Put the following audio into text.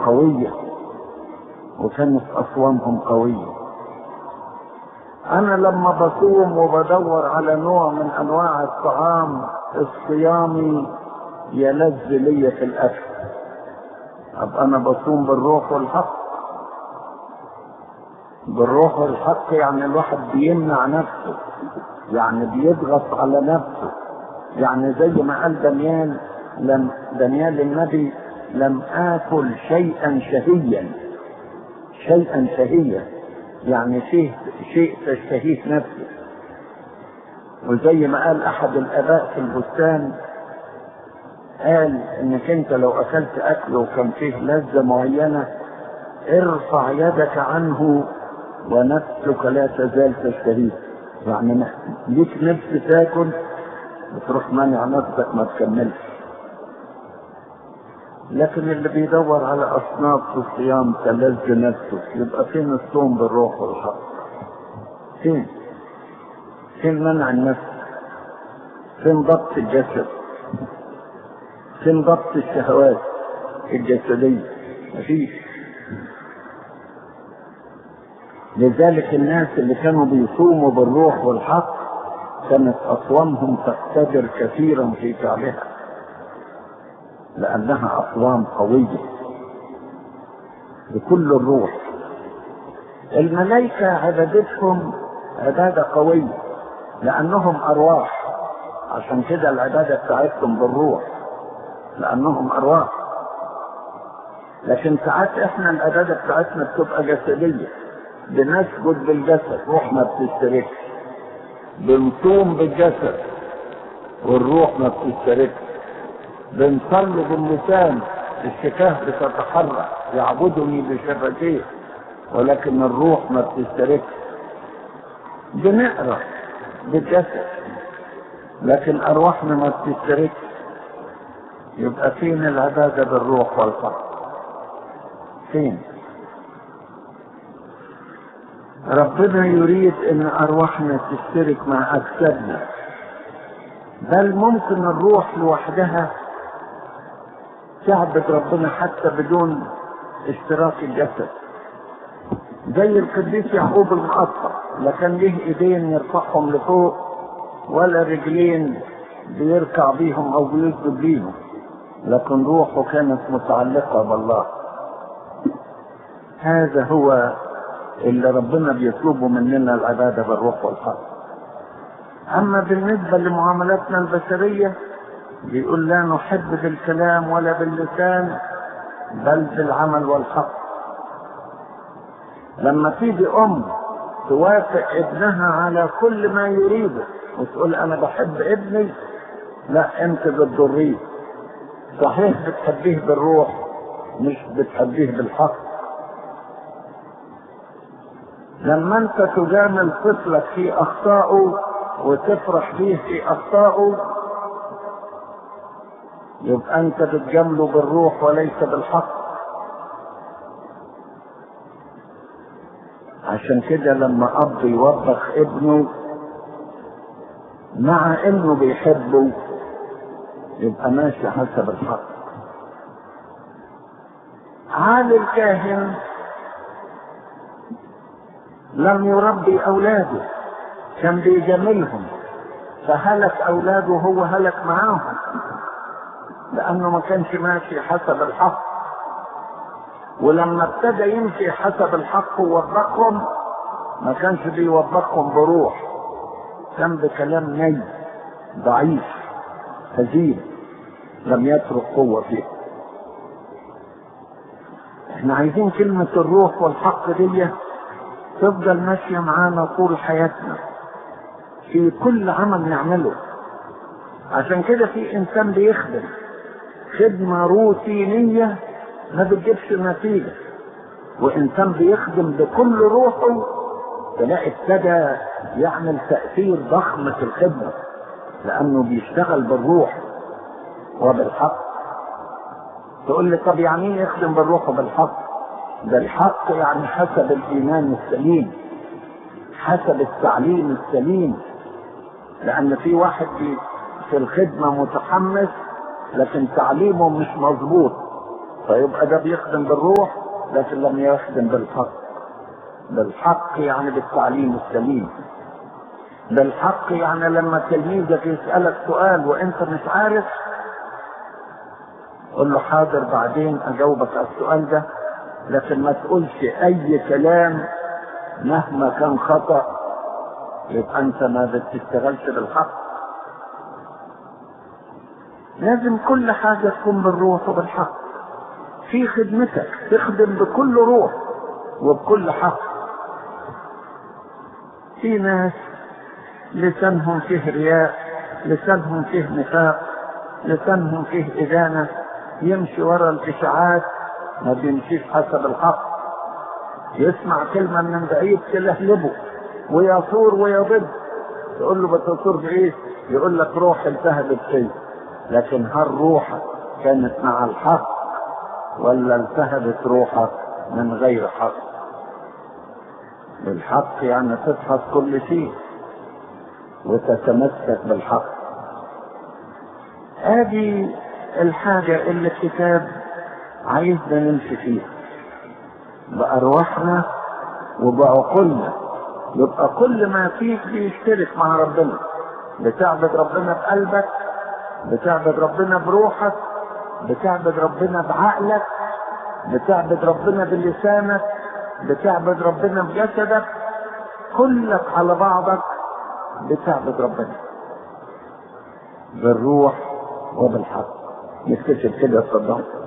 قوية وكانت أصوامهم قوية. أنا لما بصوم وبدور على نوع من أنواع الطعام الصيامي يلذ لي في الأكل، أبقى أنا بصوم بالروح والحق. بالروح والحق يعني الواحد بيمنع نفسه، يعني بيضغط على نفسه، يعني زي ما قال دانيال النبي: لم آكل شيئا شهيا. شيئا شهيا يعني شيء تشتهيه نفسه. وزي ما قال أحد الآباء في البستان، قال إنك أنت لو أكلت أكل وكان فيه لذة معينة ارفع يدك عنه ونفسك لا تزال تشتهيه. يعني ليك نفس تاكل بتروح مانع نفسك ما تكملش. لكن اللي بيدور على أصناف في الصيام تلذ نفسه، يبقى فين الصوم بالروح والحق؟ فين منع النفس؟ فين ضبط الجسد؟ فين ضبط الشهوات الجسدية؟ مفيش. لذلك الناس اللي كانوا بيصوموا بالروح والحق كانت أصوامهم تقتدر كثيرا في فعلها، لأنها أصوام قوية بكل الروح. الملائكة عبادتهم عبادة قوية لأنهم أرواح، عشان كده العبادة بتاعتهم بالروح لأنهم أرواح. لكن ساعات احنا العبادة بتاعتنا بتبقى جسدية، بنسجد بالجسد روح ما بتشتركش، بنصوم بالجسد والروح ما بتشتركش، بنصلي باللسان الشفاه بتتحرك يعبدني بشفتيه ولكن الروح ما بتشتركش، بنقرا بالجسد لكن ارواحنا ما بتشتركش. يبقى فين العبادة بالروح والحق؟ فين؟ ربنا يريد ان ارواحنا تشترك مع اجسادنا، بل ممكن الروح لوحدها تعبد ربنا حتى بدون اشتراك الجسد. زي القديس يعقوب المقطع، لا كان له ايدين يرفعهم لفوق ولا رجلين بيركع بيهم او بيسجد بيهم، لكن روحه كانت متعلقة بالله. هذا هو اللي ربنا بيطلبه مننا، العبادة بالروح والحق. اما بالنسبة لمعاملاتنا البشرية بيقول لا نحب بالكلام ولا باللسان بل بالعمل والحق. لما تيجي توافق ابنها على كل ما يريده وتقول انا بحب ابني، لا انت بتضريه. صحيح بتحبيه بالروح مش بتحبيه بالحق. لما انت تجامل طفلك في اخطائه وتفرح به في اخطائه يبقى انت بتجامله بالروح وليس بالحق. عشان كده لما اب يوبخ ابنه مع انه بيحبه يبقى ماشي حسب الحق. عالي الكاهن لم يربي اولاده، كان بيجاملهم، فهلك اولاده هو هلك معاهم لانه ما كانش ماشي حسب الحق. ولما ابتدى يمشي حسب الحق ووبخهم ما كانش بيوبخهم بروح، كان بكلام ني ضعيف هزيل لم يترك قوة فيه. احنا عايزين كلمة الروح والحق دي تفضل ماشية معانا طول حياتنا في كل عمل نعمله. عشان كده في انسان بيخدم خدمة روتينية ما بتجيبش نتيجة، وانسان بيخدم بكل روحه تلاقي ابتدى يعمل تأثير ضخم في الخدمة لانه بيشتغل بالروح وبالحق. تقول لي طب يعني ايه يخدم بالروح وبالحق؟ بالحق يعني حسب الايمان السليم، حسب التعليم السليم. لان في واحد في الخدمة متحمس لكن تعليمه مش مظبوط، فيبقى ده بيخدم بالروح لكن لم يخدم بالحق. بالحق يعني بالتعليم السليم. بالحق يعني لما تلميذك يسألك سؤال وانت مش عارف، قل له حاضر بعدين اجاوبك على السؤال ده، لكن ما تقولش اي كلام مهما كان خطأ، يبقى انت ما بتشتغلش بالحق. لازم كل حاجة تكون بالروح وبالحق. في خدمتك تخدم بكل روح وبكل حق. في ناس لسانهم فيه رياء، لسانهم فيه نفاق، لسانهم فيه إدانة، يمشي ورا الإشاعات، ما بيمشيش حسب الحق. يسمع كلمة من بعيد تلهلبه ويصور ويضد، تقول له بتصور بإيه؟ يقول لك روح التهبت فيه. لكن هل روحك كانت مع الحق ولا التهبت روحك من غير حق؟ بالحق يعني تفحص كل شيء وتتمسك بالحق. هذه الحاجة اللي الكتاب عايزنا نمشي فيها بأرواحنا وبعقولنا. يبقى كل ما فيك بيشترك مع ربنا. بتعبد ربنا بقلبك، بتعبد ربنا بروحك، بتعبد ربنا بعقلك، بتعبد ربنا بلسانك، بتعبد ربنا بجسدك، كلك على بعضك بتعبد ربنا بالروح وبالحق. نكتشف كده. اتفضل.